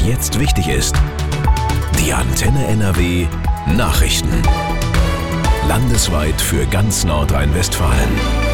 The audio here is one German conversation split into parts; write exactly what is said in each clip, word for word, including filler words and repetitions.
jetzt wichtig ist. Die Antenne N R W Nachrichten. Landesweit für ganz Nordrhein-Westfalen.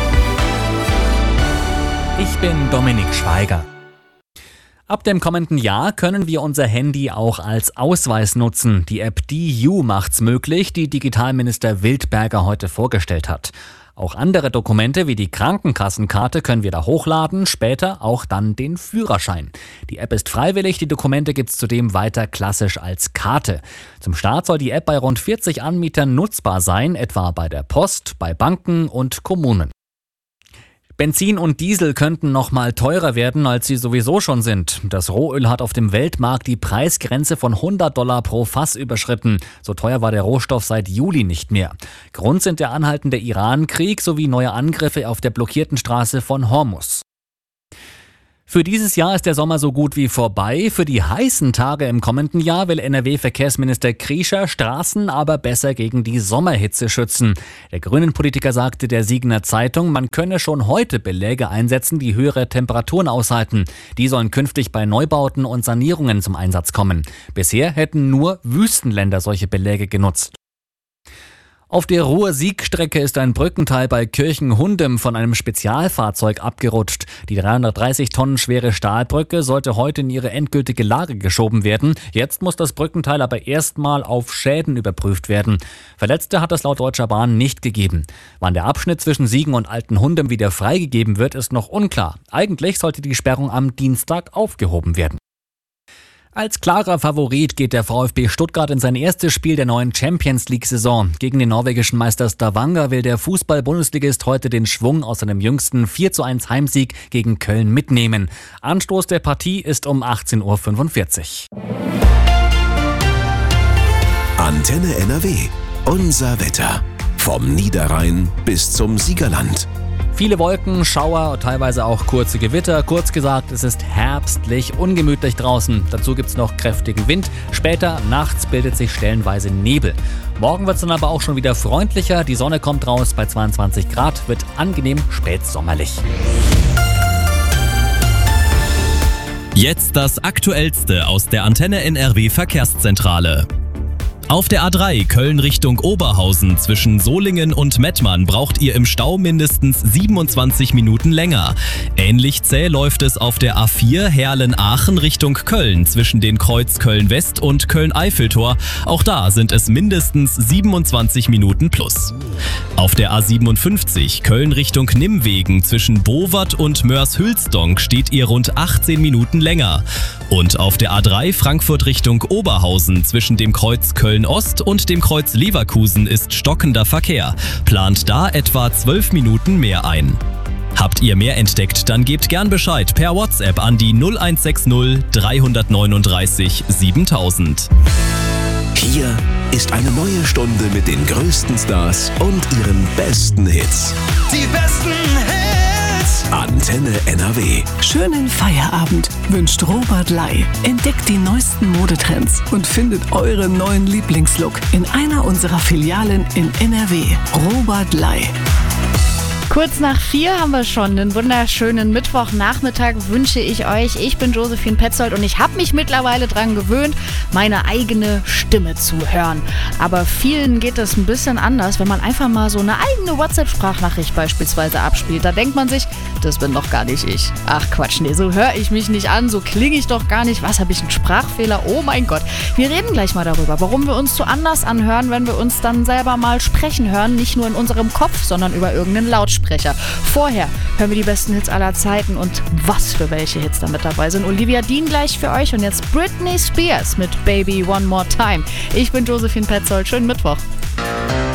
Ich bin Dominik Schweiger. Ab dem kommenden Jahr können wir unser Handy auch als Ausweis nutzen. Die App D U macht's möglich, die Digitalminister Wildberger heute vorgestellt hat. Auch andere Dokumente wie die Krankenkassenkarte können wir da hochladen, später auch dann den Führerschein. Die App ist freiwillig, die Dokumente gibt's zudem weiter klassisch als Karte. Zum Start soll die App bei rund vierzig Anbietern nutzbar sein, etwa bei der Post, bei Banken und Kommunen. Benzin und Diesel könnten noch mal teurer werden, als sie sowieso schon sind. Das Rohöl hat auf dem Weltmarkt die Preisgrenze von hundert Dollar pro Fass überschritten. So teuer war der Rohstoff seit Juli nicht mehr. Grund sind der anhaltende Iran-Krieg sowie neue Angriffe auf der blockierten Straße von Hormuz. Für dieses Jahr ist der Sommer so gut wie vorbei. Für die heißen Tage im kommenden Jahr will N R W-Verkehrsminister Kriescher Straßen aber besser gegen die Sommerhitze schützen. Der Grünen-Politiker sagte der Siegener Zeitung, man könne schon heute Beläge einsetzen, die höhere Temperaturen aushalten. Die sollen künftig bei Neubauten und Sanierungen zum Einsatz kommen. Bisher hätten nur Wüstenländer solche Beläge genutzt. Auf der Ruhr-Sieg-Strecke ist ein Brückenteil bei Kirchenhundem von einem Spezialfahrzeug abgerutscht. Die dreihundertdreißig Tonnen schwere Stahlbrücke sollte heute in ihre endgültige Lage geschoben werden. Jetzt muss das Brückenteil aber erstmal auf Schäden überprüft werden. Verletzte hat es laut Deutscher Bahn nicht gegeben. Wann der Abschnitt zwischen Siegen und Altenhundem wieder freigegeben wird, ist noch unklar. Eigentlich sollte die Sperrung am Dienstag aufgehoben werden. Als klarer Favorit geht der VfB Stuttgart in sein erstes Spiel der neuen Champions-League-Saison. Gegen den norwegischen Meister Stavanger will der Fußball-Bundesligist heute den Schwung aus seinem jüngsten vier zu eins Heimsieg gegen Köln mitnehmen. Anstoß der Partie ist um achtzehn Uhr fünfundvierzig. Antenne N R W. Unser Wetter. Vom Niederrhein bis zum Siegerland. Viele Wolken, Schauer, teilweise auch kurze Gewitter. Kurz gesagt, es ist herbstlich, ungemütlich draußen. Dazu gibt es noch kräftigen Wind. Später, nachts bildet sich stellenweise Nebel. Morgen wird es dann aber auch schon wieder freundlicher. Die Sonne kommt raus bei zweiundzwanzig Grad, wird angenehm spätsommerlich. Jetzt das Aktuellste aus der Antenne N R W Verkehrszentrale. Auf der A drei Köln Richtung Oberhausen zwischen Solingen und Mettmann braucht ihr im Stau mindestens siebenundzwanzig Minuten länger. Ähnlich zäh läuft es auf der A vier Herlen-Aachen Richtung Köln zwischen den Kreuz Köln-West und Köln-Eiffeltor. Auch da sind es mindestens siebenundzwanzig Minuten plus. Auf der A siebenundfünfzig Köln Richtung Nimwegen zwischen Bowat und Mörs-Hülsdonk steht ihr rund achtzehn Minuten länger. Und auf der A drei Frankfurt Richtung Oberhausen zwischen dem Kreuz Köln-Ost und dem Kreuz Leverkusen ist stockender Verkehr. Plant da etwa zwölf Minuten mehr ein. Habt ihr mehr entdeckt, dann gebt gern Bescheid per WhatsApp an die null eins sechs null drei neun drei siebentausend. Hier ist eine neue Stunde mit den größten Stars und ihren besten Hits. Die besten Hits! Antenne N R W. Schönen Feierabend wünscht Robert Lai. Entdeckt die neuesten Modetrends und findet euren neuen Lieblingslook in einer unserer Filialen in N R W. Robert Lai. Kurz nach vier haben wir schon. Einen wunderschönen Mittwochnachmittag wünsche ich euch. Ich bin Josephine Petzold und ich habe mich mittlerweile dran gewöhnt, meine eigene Stimme zu hören. Aber vielen geht das ein bisschen anders, wenn man einfach mal so eine eigene WhatsApp-Sprachnachricht beispielsweise abspielt. Da denkt man sich, das bin doch gar nicht ich. Ach Quatsch, nee, so höre ich mich nicht an, so klinge ich doch gar nicht. Was, habe ich einen Sprachfehler? Oh mein Gott. Wir reden gleich mal darüber, warum wir uns so anders anhören, wenn wir uns dann selber mal sprechen hören. Nicht nur in unserem Kopf, sondern über irgendeinen Lautsprecher. Vorher hören wir die besten Hits aller Zeiten und was für welche Hits da mit dabei sind. Olivia Dean gleich für euch und jetzt Britney Spears mit Baby One More Time. Ich bin Josephine Petzold. Schönen Mittwoch.